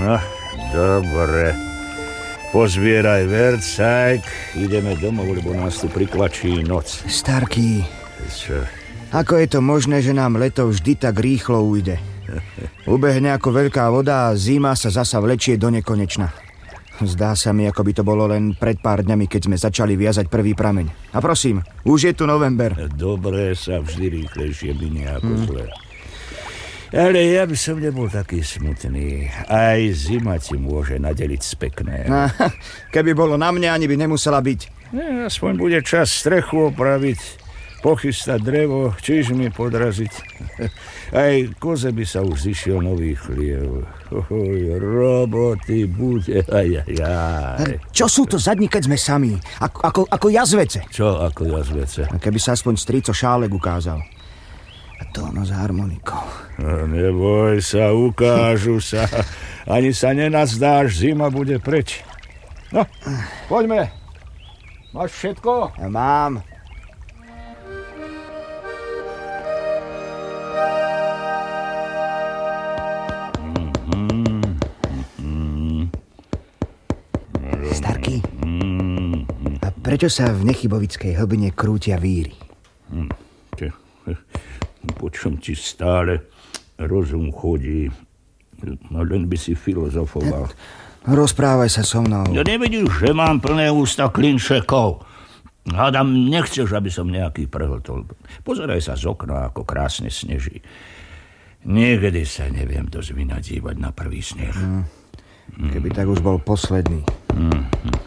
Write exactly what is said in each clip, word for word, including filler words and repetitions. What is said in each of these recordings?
No, dobre. Pozbieraj vercajk, ideme domov, lebo nás tu prikvačí noc. Starký, Čo? ako je to možné, že nám leto vždy tak rýchlo ujde? Ubehne ako veľká voda a zima sa zasa vlečie do nekonečna. Zdá sa mi, ako by to bolo len pred pár dňami, keď sme začali viazať prvý prameň. A prosím, už je tu november. Dobré sa vždy rýchlejšie minie ako mm. zlé. Ale ja by som nebol taký smutný. Aj zima ti môže nadeliť z pekného. Keby bolo na mne, ani by nemusela byť. Ne, aspoň bude čas strechu opraviť, pochystať drevo, čižmy podraziť. Aj koze by sa už zišiel nový chliev. Oj, roboty bude. Aj, aj, aj. Čo sú to za dni, keď sme sami? Ako, ako, ako jazvece. Čo ako jazvece? A keby sa aspoň strýco Šálek ukázal. A to ono s harmonikou. No, neboj sa, ukážu sa. Ani sa nenazdáš, zima bude preč. No, poďme. Máš všetko? Ja mám. Starký, a prečo sa v Nechybovickej hlbine krútia víry? Hm. Po čom ti stále rozum chodí? No len by si filozofoval. Rozprávaj sa so mnou. Ja nevidíš, že mám plné ústa klinčekov. Hádam, nechceš, aby som nejaký prehltol. Pozeraj sa z okna, ako krásne sneží. Niekedy sa neviem dosť vynadívať na prvý sneh. Mm. Keby tak už bol posledný. Mm.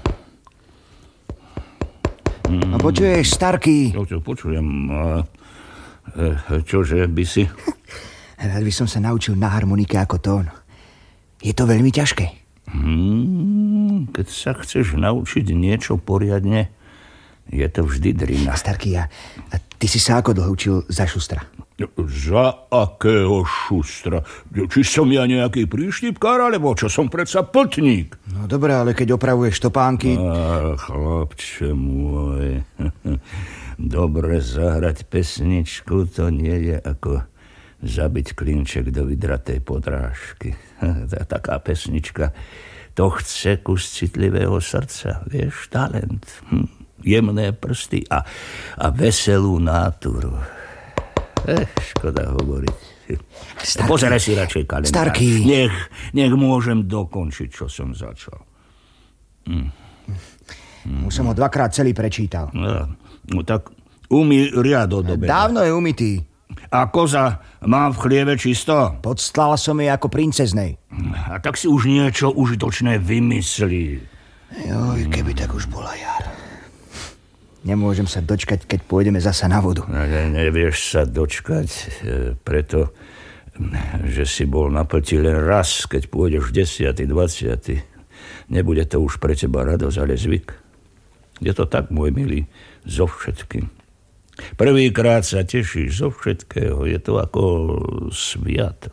Mm. A počuješ, Starký? Jo, čo počujem. A, e, čože by si? Rád by som sa naučil na harmonike ako tón. Je to veľmi ťažké. Hmm, keď sa chceš naučiť niečo poriadne, je to vždy drina. Starký, a, a ty si sa ako dlho učil za šustra? Za akého šustra? Či som ja nejaký príštipkár, alebo čo, som predsa pltník? No dobré, ale keď opravuješ topánky... Á, chlapče môj. Dobre zahrať pesničku, to nie je ako zabiť klinček do vydratej podrážky. Taká pesnička, to chce kus citlivého srdca, vieš, talent, hm. jemné prsty a, a veselú náturu. Eh, škoda hovoriť. Starký. Pozeraj si radšej kalendár. Starký. Nech, nech môžem dokončiť, čo som začal. Hm. Hm. Už som ho dvakrát celý prečítal. No, no tak umý riadok do beda. Dávno je umytý. A koza mám v chlieve čisto? Podstlal som jej ako princeznej. A tak si už niečo užitočné vymyslí. Joj, keby tak už bola jar. Nemôžem sa dočkať, keď pôjdeme zasa na vodu. No, ne, nevieš sa dočkať, preto, že si bol na plti len raz, keď pôjdeš desiaty, dvaciaty. Nebude to už pre teba radosť, ale zvyk. Je to tak, môj milý, so všetkým. Prvýkrát sa tešíš zo všetkého, je to ako sviatok.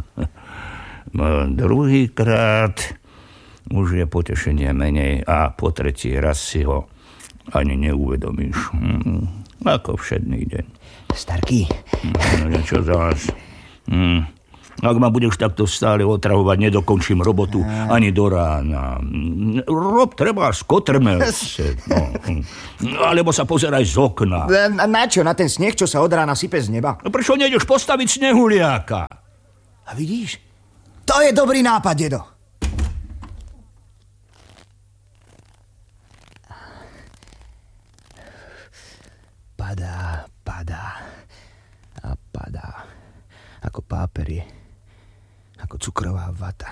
Druhýkrát už je potešenie menej a po tretí raz si ho ani neuvedomíš. Mm, ako všedný deň. Starký. No, čo zás? Mm. Ak ma budeš takto stále otravovať, nedokončím robotu a... ani do rána. Rob treba skotrmelce. No. Alebo sa pozeraj z okna. Na, na čo? Na ten sneh, čo sa od rána sype z neba? No, prečo nejdeš postaviť snehuliaka? A vidíš? To je dobrý nápad, dedo. Padá, padá a padá. Ako páperie. Ako cukrová vata.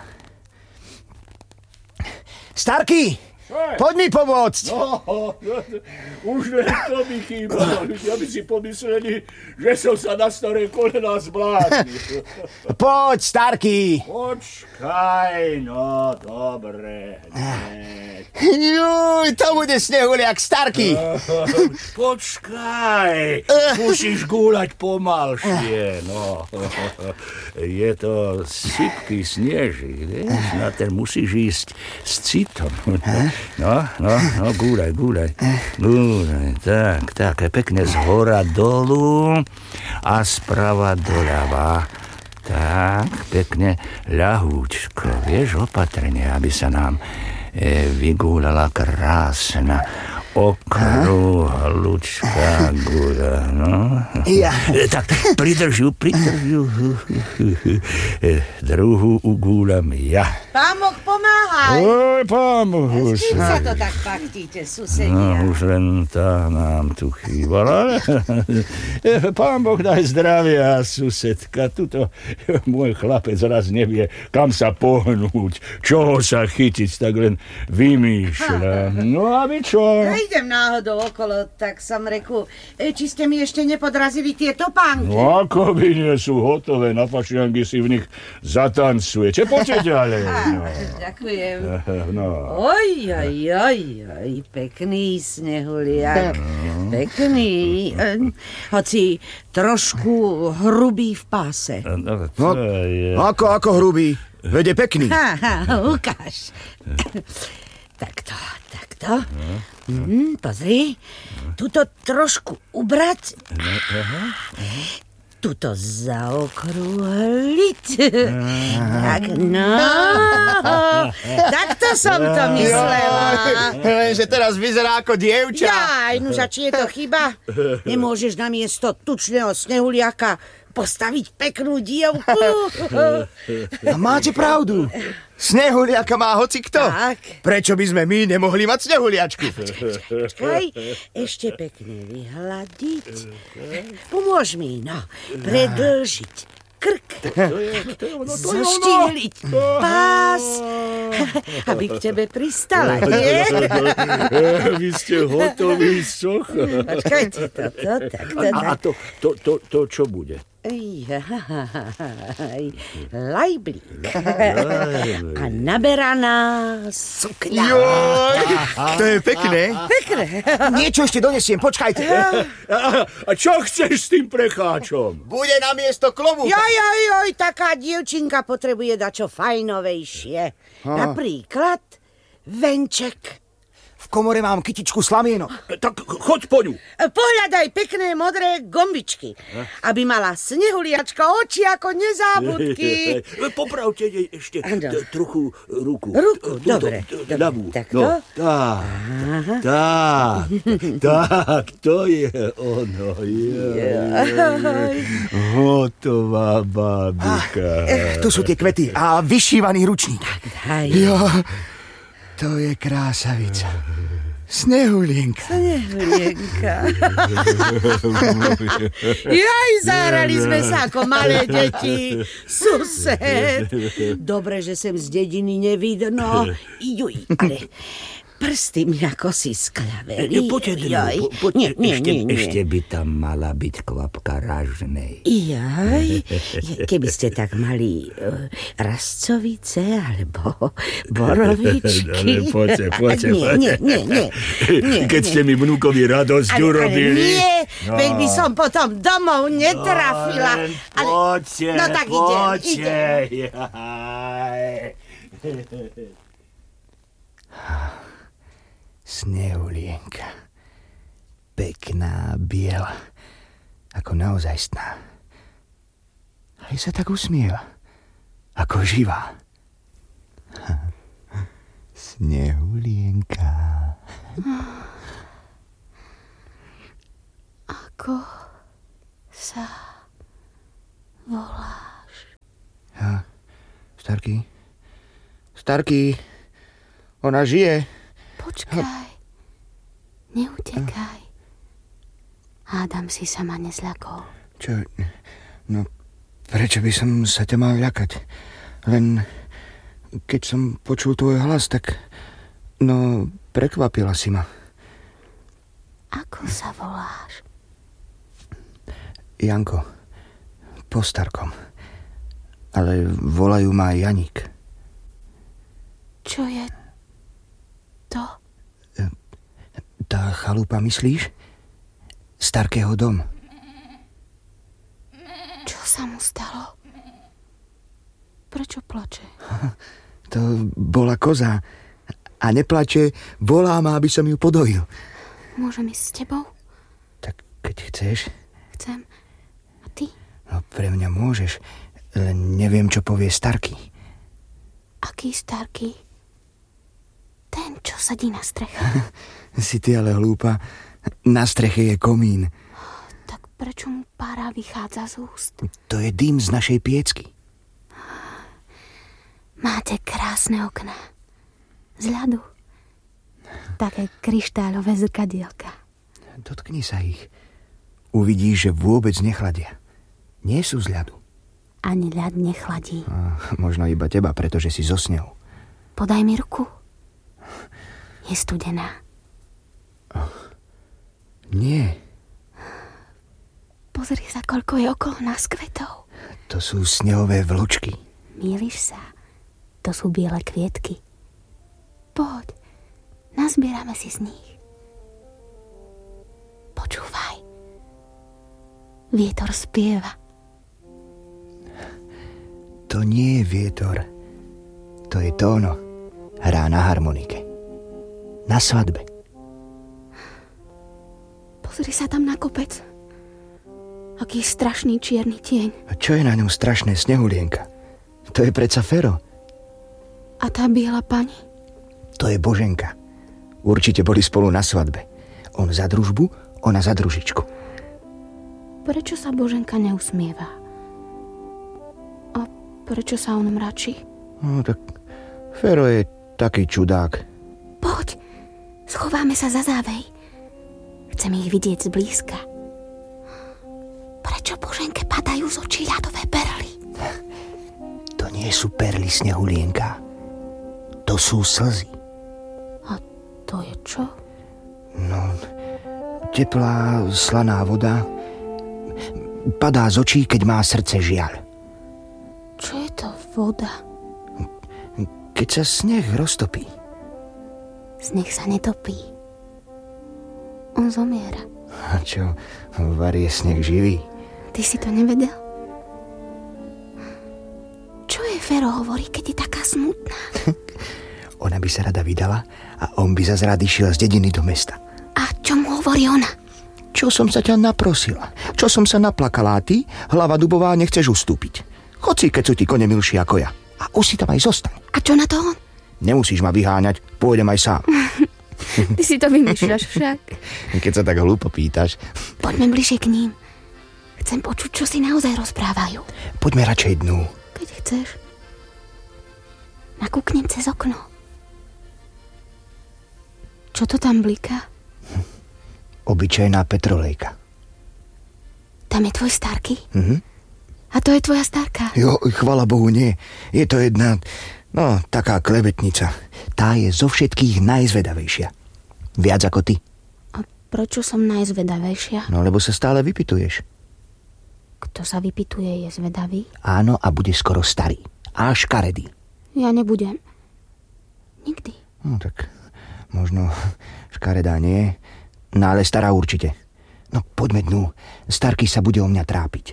Starký! Poď mi pomôcť! No, už len to mi chýbalo. Ja by si pomysleli, že som sa na staré kolená zbláznil. Poď, Starký! Počkaj, no, dobre. Juj, to bude snehuliak, Starký! Počkaj, musíš gúľať pomalšie, no. Je to sypký sneží, vieš? Na ten musíš ísť s citom. No, no, no, gúľaj, gúľaj. Gúľaj, tak, tak, pekne z hora dolu a sprava doľava. tak, pekne ľahúčko, vieš, opatrne, aby sa nám e, vygúľala krásna okrúhlučká guľa, no. Ja. E, tak, pridrž ju, pridrž ju. E, druhú ugúľam ja. Pán Boh, pomáhaj. Oj, pán Boh. S čím sa to tak pachtíte, susedia? No, už len tá nám tu chýbala. Pán Boh daj zdravia, susedka. Tuto môj chlapec raz nevie, kam sa pohnúť, čoho sa chytiť, tak len vymýšľa. No a vy čo? Ja idem náhodou okolo, tak som reku, e, či ste mi ešte nepodrazili tie topánky? No ako by nie sú hotové, na fašiangy si v nich zatancujete. Poďte ďalej. No. Ďakujem. No. Oj, oj, oj, oj, pekný snehuliak. Pekný. E, hoci trošku hrubý v páse. No, No, to je... ako, ako hrubý? Vede pekný. Ha, ha, ukáž. Takto, takto. Mm, pozri. Tuto trošku ubrať. Tuto zaokrúhliť. Tak, no. Takto som to myslela. Lenže teraz vyzerá ako dievča. Jaj, nuža, či je to chyba? Nemôžeš namiesto tučného snehuliaka postaviť peknú dievku? A máte pravdu. Snehuliaka má hocikto. Tak. Prečo by sme my nemohli mať snehuliačku? Počkaj, ešte pekne vyhľadiť. Pomôž mi, no, predĺžiť krk, zoštíhliť pás, aby k tebe pristala, nie? Vy ste hotoví, socha. Počkajte, toto, takto, A tak. to, to, to, to čo bude? Jaj, lajblík a naberaná sukňa. Joj, to je pekné. Pekné. Niečo ešte donesiem, počkajte. A, a čo chceš s tým precháčom? Bude na miesto klobúka. Joj, joj, joj, taká dievčinka potrebuje dačo fajnovejšie. Napríklad venček. V komore mám kytičku slamienok. Tak choď po ňu. Pohľadaj pekné modré gombičky, aby mala snehuliačka oči ako nezábudky. Popravte jej ešte Áno. t- trochu ruku. Ruku, T- dobre, t- dobre. ľavú. Takto? No, tak, tak, tak, to je ono. Jaj. Hotová bábika. Eh, tu sú tie kvety a vyšívaný ručník. Daj. Jo, to je krásavica. Snehulienka. Snehulienka. Jaj, zahrali sme sa ako malé deti. Sused. Dobre, že sem z dediny nevidno. Juj, ale prsty mi ako si skľaveli. Poďte, Jaj. po, Nie, nie, ešte, nie, nie. ešte by tam mala byť kvapka ražnej. Jaj, keby ste tak mali uh, rastcovice alebo borovičky. Ale poďte, poďte, nie, poďte. nie, nie, nie, nie. Keď ste mi vnúkovi radosť ale, ale urobili. nie, veď by som potom domov netrafila. No, len Ale, poďte, no tak idem, poďte. idem. Snehulienka. Pekná, biela. Ako naozajstná. Aj sa tak usmieva. Ako živá. Snehulienka. Ako sa voláš? Ja, Starký. Starký. Ona žije. Počkaj. Neutekaj. Hádam si sa ma nezľakol. Čo? No, prečo by som sa ťa mal ľakať? Len keď som počul tvoj hlas, tak... No, prekvapila si ma. Ako sa voláš? Janko. Po Starkom. Ale volajú ma Janík. Čo je to? Tá chalupa, myslíš? Starkého dom. Čo sa mu stalo? Prečo plače? To bola koza. A neplače, volá ma, aby som ju podojil. Môžem ísť s tebou? Tak keď chceš, Chcem. A ty? no pre mňa môžeš. Len neviem, čo povie Starky. Aký Starky? Ten, čo sedí na streche. Si ty ale hlúpa. Na streche je komín. Tak prečo mu pára vychádza z úst? To je dym z našej piecky. Máte krásne okná. Z ľadu. Také kryštálové zrkadielka. Dotkni sa ich. Uvidíš, že vôbec nechladia. Nie sú z ľadu. Ani ľad nechladí. A možno iba teba, pretože si zo snehu. Podaj mi ruku. Je studená. Oh, nie. Pozri sa, koľko je okolo nás kvetov. To sú snehové vločky. Mýliš sa. To sú biele kvietky. Poď, nazbierame si z nich. Počúvaj. Vietor spieva. To nie je vietor. To je Tóno. Hrá na harmonike. Na svadbe. Pozri sa tam na kopec. Aký strašný čierny tieň. A čo je na ňom strašné, Snehulienka? To je predsa Fero. A tá biela pani? To je Boženka. Určite boli spolu na svadbe. On za družbu, ona za družičku. Prečo sa Boženka neusmieva? A prečo sa on mračí? No tak Fero je taký čudák. Poď, schováme sa za závej. Chcem ich vidieť zblízka. Prečo Boženke padajú z očí ľadové perly? To nie sú perly, Snehulienka. To sú slzy. A to je čo? No, teplá, slaná voda padá z očí, keď má srdce žiaľ. Čo je to voda? Keď sa sneh roztopí. Sneh sa netopí. On zomiera. A čo, varie sneh živý? Ty si to nevedel? Čo je Fero hovorí, keď je taká smutná? Ona by sa rada vydala a on by zas rád išiel z dediny do mesta. A čo mu hovorí ona? Čo som sa ťa naprosila? Čo som sa naplakala a ty, hlava dubová, nechceš ustúpiť? Chod si, keď sú ti kone milší ako ja. A už si tam aj zostaň. A čo na to on? Nemusíš ma vyháňať, pôjdem aj sám. Ty si to vymýšľaš však. Keď sa tak hlúpo pýtaš. Poďme bližšie k ním. Chcem počuť, čo si naozaj rozprávajú. Poďme radšej dnu. Keď chceš. Nakúknem cez okno. Čo to tam bliká? Hm. Obyčajná petrolejka. Tam je tvoj Starky? Mhm. A to je tvoja Starka? Jo, chvala Bohu, nie. Je to jedna, no, taká klebetnica. Tá je zo všetkých najzvedavejšia. Viac ako ty. A prečo som najzvedavejšia? No, lebo sa stále vypytuješ. Kto sa vypytuje, je zvedavý? Áno, a bude skoro starý. A škaredý. Ja nebudem. Nikdy. No, tak možno škaredá nie, no ale stará určite. No, poďme dnu. Starky sa bude o mňa trápiť.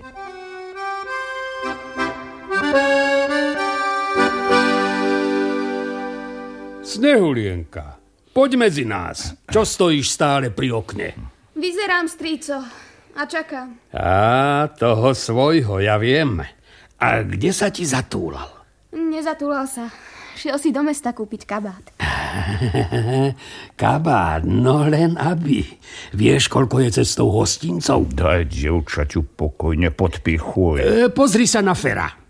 Snehulienka, poď medzi nás. Čo stojíš stále pri okne? Vyzerám, strýco, a čakám. Á, toho svojho, ja viem. A kde sa ti zatúlal? Nezatúlal sa. Šiel si do mesta kúpiť kabát. Kabát, no len aby. Vieš, koľko je cestou hostincov? Daj dievčaťu pokojne, podpichuj. E, pozri sa na Fera.